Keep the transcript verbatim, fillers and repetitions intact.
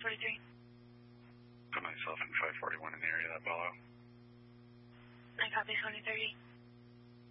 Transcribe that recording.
forty-three. Put myself in five forty-one in the area of that Bello. I copy twenty thirty.